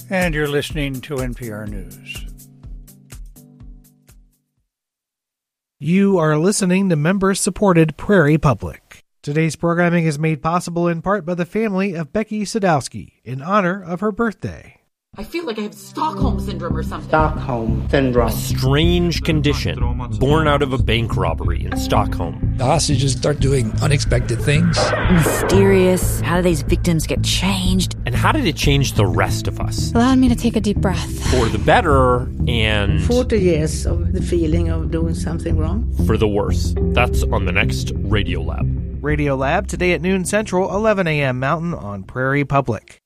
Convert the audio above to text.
And you're listening to NPR News. You are listening to member-supported Prairie Public. Today's programming is made possible in part by the family of Becky Sadowski in honor of her birthday. I feel like I have Stockholm Syndrome or something. Stockholm Syndrome. A strange condition born out of a bank robbery in Stockholm. The hostages start doing unexpected things. Mysterious. How do these victims get changed? And how did it change the rest of us? Allowed me to take a deep breath. For the better and... 40 years of the feeling of doing something wrong. For the worse. That's on the next Radio Lab. Radio Lab today at noon Central, 11 a.m. Mountain on Prairie Public.